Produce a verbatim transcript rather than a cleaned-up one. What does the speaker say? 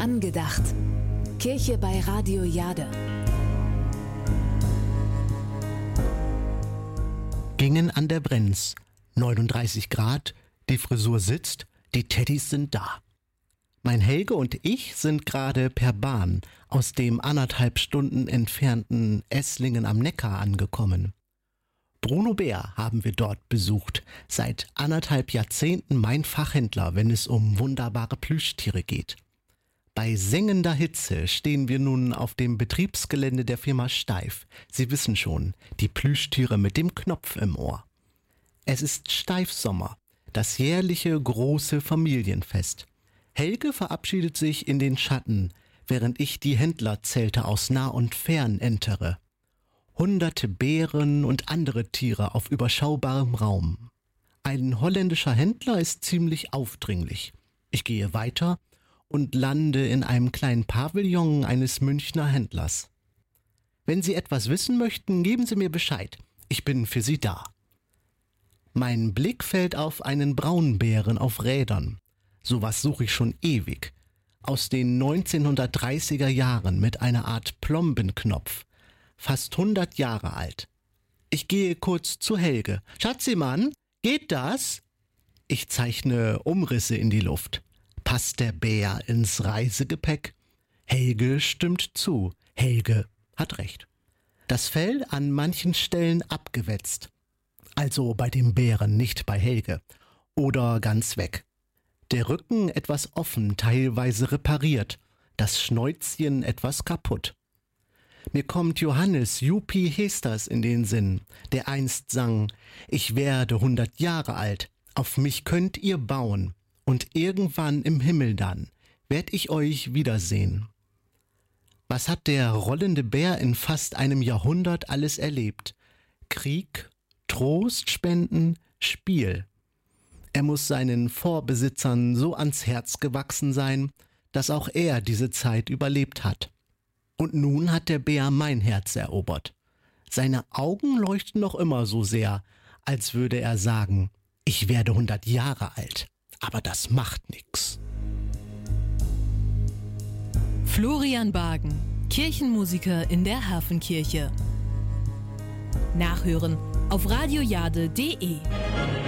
Angedacht. Kirche bei Radio Jade. Gingen an der Brenz. neununddreißig Grad, die Frisur sitzt, die Teddys sind da. Mein Helge und ich sind gerade per Bahn aus dem anderthalb Stunden entfernten Esslingen am Neckar angekommen. Bruno Bär haben wir dort besucht, seit anderthalb Jahrzehnten mein Fachhändler, wenn es um wunderbare Plüschtiere geht. Bei sengender Hitze stehen wir nun auf dem Betriebsgelände der Firma Steif. Sie wissen schon, die Plüschtiere mit dem Knopf im Ohr. Es ist Steifsommer, das jährliche große Familienfest. Helge verabschiedet sich in den Schatten, während ich die Händlerzelte aus nah und fern entere. Hunderte Bären und andere Tiere auf überschaubarem Raum. Ein holländischer Händler ist ziemlich aufdringlich. Ich gehe weiter und lande in einem kleinen Pavillon eines Münchner Händlers. Wenn Sie etwas wissen möchten, geben Sie mir Bescheid. Ich bin für Sie da. Mein Blick fällt auf einen Braunbären auf Rädern. Sowas suche ich schon ewig. Aus den neunzehnhundertdreißiger Jahren mit einer Art Plombenknopf. Fast hundert Jahre alt. Ich gehe kurz zu Helge. Schatzimann, geht das? Ich zeichne Umrisse in die Luft. Passt der Bär ins Reisegepäck? Helge stimmt zu. Helge hat recht. Das Fell an manchen Stellen abgewetzt. Also bei dem Bären, nicht bei Helge. Oder ganz weg. Der Rücken etwas offen, teilweise repariert. Das Schnäuzchen etwas kaputt. Mir kommt Johannes Jupi Hesters in den Sinn, der einst sang: Ich werde hundert Jahre alt, auf mich könnt ihr bauen, und irgendwann im Himmel dann werd ich euch wiedersehen. Was hat der rollende Bär in fast einem Jahrhundert alles erlebt? Krieg, Trost spenden, Spiel. Er muss seinen Vorbesitzern so ans Herz gewachsen sein, dass auch er diese Zeit überlebt hat. Und nun hat der Bär mein Herz erobert. Seine Augen leuchten noch immer so sehr, als würde er sagen, ich werde hundert Jahre alt, aber das macht nix. Florian Bagen, Kirchenmusiker in der Hafenkirche. Nachhören auf radiojade punkt de.